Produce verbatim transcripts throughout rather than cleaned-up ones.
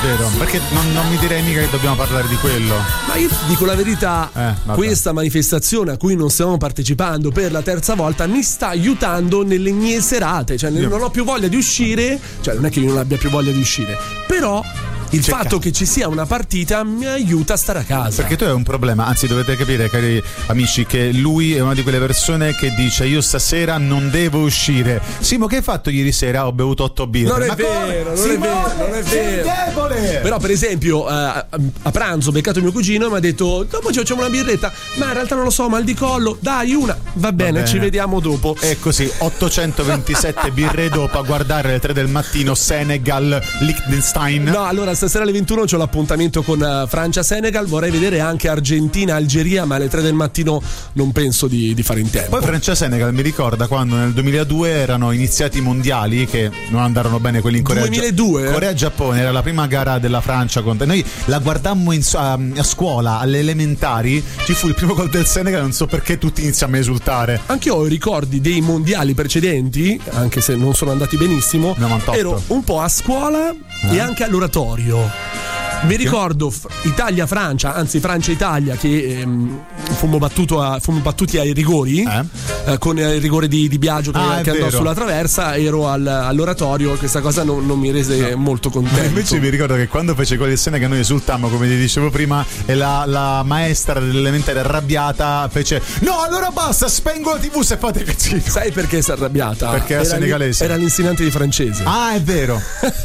vero, perché non, non mi direi mica che dobbiamo parlare di quello. Ma io ti dico la verità, eh, questa manifestazione a cui non stiamo partecipando per la terza volta mi sta aiutando nelle mie serate, cioè io non ho più voglia di uscire, cioè non è che io non abbia più voglia di uscire, però il C'è fatto ca- che ci sia una partita mi aiuta a stare a casa. Perché tu hai un problema, anzi dovete capire, cari amici, che lui è una di quelle persone che dice io stasera non devo uscire. Simo, che hai fatto ieri sera? Ho bevuto otto birre. Non è Ma vero, non Simone, è vero, non è vero. Sei debole. Però per esempio eh, a pranzo ho beccato mio cugino e mi ha detto dopo ci facciamo una birretta, ma in realtà non lo so, mal di collo, dai una, va bene, va bene. Ci vediamo dopo. E così ottocentoventisette birre dopo a guardare alle tre del mattino Senegal, Liechtenstein. No, allora stasera alle ventuno c'ho l'appuntamento con uh, Francia-Senegal, vorrei vedere anche Argentina-Algeria, ma alle tre del mattino non penso di, di fare in tempo. Poi Francia-Senegal mi ricorda quando nel duemiladue erano iniziati i mondiali che non andarono bene quelli in Corea. duemiladue? Corea-Giappone era la prima gara della Francia contro noi, la guardammo in, a, a scuola alle elementari, ci fu il primo gol del Senegal, non so perché tutti iniziamo a esultare. Anche io ho i ricordi dei mondiali precedenti, anche se non sono andati benissimo. novantotto. Ero un po' a scuola eh? e anche all'oratorio. Mi ricordo Italia-Francia, anzi Francia-Italia, che ehm, fummo, battuto a, fummo battuti ai rigori eh? Eh, con il rigore di, di Biagio che, ah, che andò vero. sulla traversa. Ero al, all'oratorio, questa cosa non, non mi rese no. molto contento. Ma invece mi ricordo che quando fece quel scena che noi esultammo, come ti dicevo prima, e la, la maestra dell'elementare arrabbiata fece no, allora basta, spengo la tivù se fate cazzino. Sai perché si è arrabbiata? Perché era senegalese. Era l'insegnante di francese. Ah, è vero.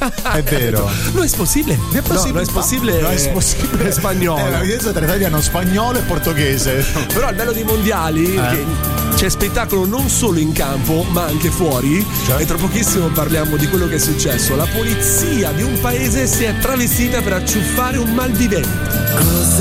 È vero. No, è possibile. È possibile. No, è possibile. No, è possibile. È spagnolo. È la differenza tra italiano, spagnolo e portoghese. Però il bello dei mondiali eh. che c'è spettacolo non solo in campo ma anche fuori, cioè? E tra pochissimo parliamo di quello che è successo. La polizia di un paese si è travestita per acciuffare un malvivente.